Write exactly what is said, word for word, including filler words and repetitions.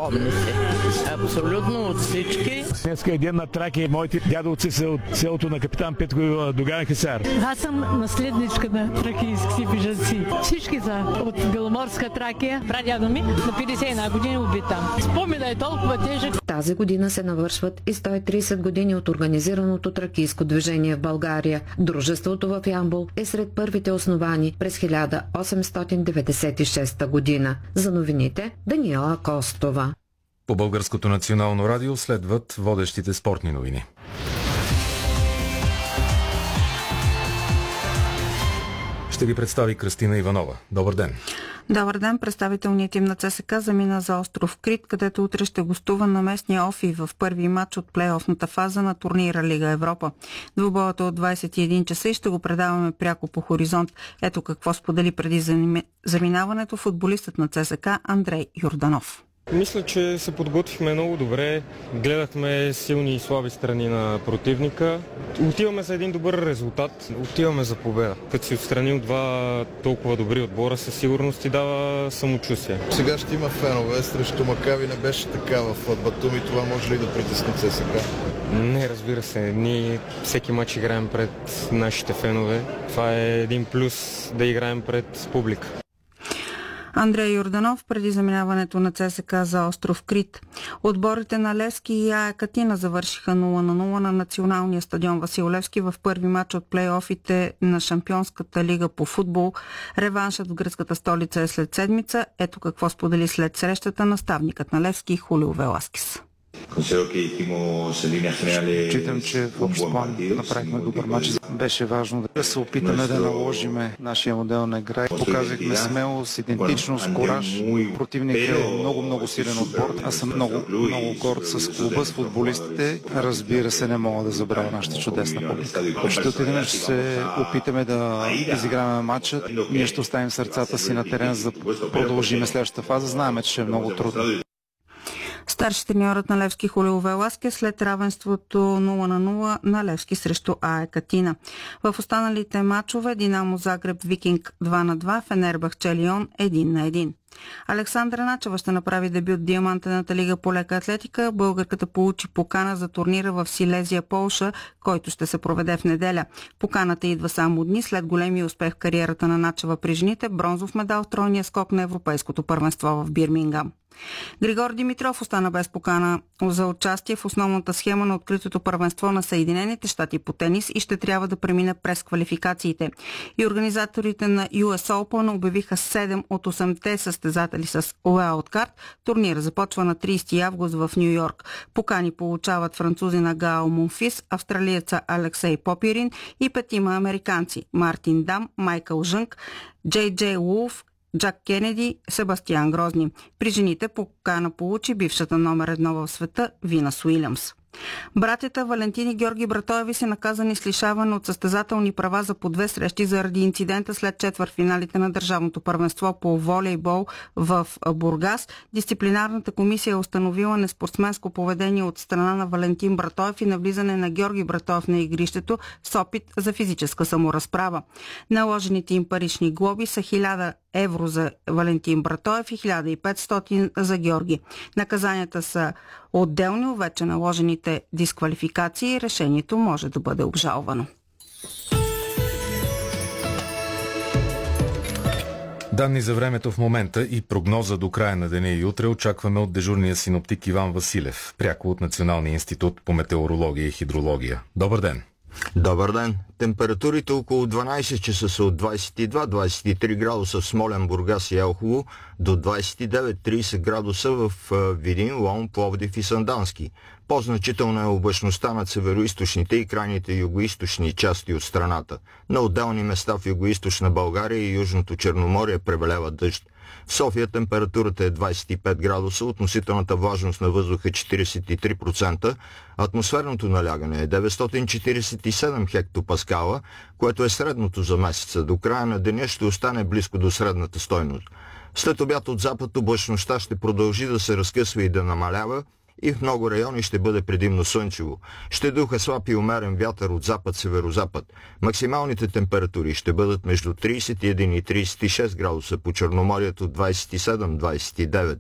Помни се. Абсолютно от всички. Днеска е ден на Тракия. Моите дядовци са от селото на капитан Петко Доган Хисар. Аз съм наследничка на тракийски бежанци. Всички са от Беломорска Тракия. Прадядо ми на петдесет и една години убит там. Спомена е толкова тежък. Тази година се навършват и сто и тридесет години от организираното тракийско движение в България. Дружеството в Ямбол е сред първите основани през хиляда осемстотин деветдесет и шеста година. За новините Даниела Костова. По Българското национално радио следват водещите спортни новини. Ще ви представи Кръстина Иванова. Добър ден! Добър ден! Представителният тим на ЦСКА замина за остров Крит, където утре ще гостува на местния Офи в първи матч от плейофната фаза на турнира Лига Европа. Двубоят от двадесет и един часа и ще го предаваме пряко по Хоризонт. Ето какво сподели преди заминаването футболистът на ЦСКА Андрей Йорданов. Мисля, че се подготвихме много добре, гледахме силни и слаби страни на противника. Отиваме за един добър резултат, отиваме за победа. Като си отстранил два толкова добри отбора, със сигурност ти дава самочувствие. Сега ще има фенове, срещу Макаби не беше така в Батум и това може ли да притесни ЦСКА? Не, разбира се. Ние всеки матч играем пред нашите фенове. Това е един плюс да играем пред публика. Андрей Йорданов преди заминаването на ЦСКА за остров Крит. Отборите на Левски и АЕК Атина завършиха нула на нула на националния стадион Васил Левски в първи матч от плейофите на Шампионската лига по футбол. Реваншът в гръцката столица е след седмица. Ето какво сподели след срещата наставникът на Левски Хулио Веласкес. Считам, че в общ план направихме добър матч. Беше важно да се опитаме да наложим нашия модел на игра. Показахме смелост, идентичност, кураж. Противник е много-много силен отбор. Аз съм много, много горд с клуба, с футболистите. Разбира се, не мога да забравя нашата чудесна публика. Ще отидем, ще се опитаме да изиграме матча. Ние ще оставим сърцата си на терен, за да продължим следващата фаза. Знаем, че ще е много трудно. Старши треньорът на Левски Хулио Веласкес след равенството нула на нула на Левски срещу АЕК Атина. В останалите матчове Динамо Загреб Викинг два на два, Фенербахче Лион един на един. Александра Начева ще направи дебют в Диамантената лига по лека атлетика. Българката получи покана за турнира в Силезия, Полша, който ще се проведе в неделя. Поканата идва само дни след големия успех в кариерата на Начева при жените, бронзов медал в тройния скок на Европейското първенство в Бирмингам. Григор Димитров остана без покана за участие в основната схема на откритото първенство на Съединените щати по тенис и ще трябва да премине през квалификациите. И организаторите на Ю Ес Open обявиха седем от осемте състезатели с уайлдкарт. Турнира започва на тридесети август в Ню Йорк. Покани получават французина Гао Монфис, австралиеца Алексей Попирин и петима американци – Мартин Дам, Майкъл Жънг, Джей Джей Вулф, Джак Кенеди, Себастиан Грозни. При жените покана получи бившата номер едно в света Винас Уилямс. Братята Валентин и Георги Братоеви са наказани с лишаване от състезателни права за по две срещи заради инцидента след четвъртфиналите на държавното първенство по волейбол в Бургас. Дисциплинарната комисия е установила неспортсменско поведение от страна на Валентин Братоев и навлизане на Георги Братоев на игрището с опит за физическа саморазправа. Наложените им парични глоби са хиляда евро за Валентин Братоев и хиляда и петстотин за Георги. Наказанията са отделни, вече наложените дисквалификации и решението може да бъде обжалвано. Данни за времето в момента и прогноза до края на деня и утре очакваме от дежурния синоптик Иван Василев, пряко от Националния институт по метеорология и хидрология. Добър ден! Добър ден! Температурите около дванадесет часа са от двадесет и два до двадесет и три градуса в Смолян, Бургас и Елхово, до двадесет и девет до тридесет градуса в Видин, Лом, Пловдив и Сандански. По-значителна е облачността над североизточните и крайните югоизточни части от страната. На отделни места в югоизточна България и Южното Черноморие превалява дъжд. В София температурата е двадесет и пет градуса, относителната влажност на въздуха е четиридесет и три процента, атмосферното налягане е деветстотин четиридесет и седем хектопаскала, което е средното за месеца. До края на деня ще остане близко до средната стойност. След обяд от запад облачността ще продължи да се разкъсва и да намалява, и в много райони ще бъде предимно слънчево. Ще духа слаб и умерен вятър от запад-северозапад. Максималните температури ще бъдат между тридесет и един и тридесет и шест градуса, по Черноморието двадесет и седем до двадесет и девет.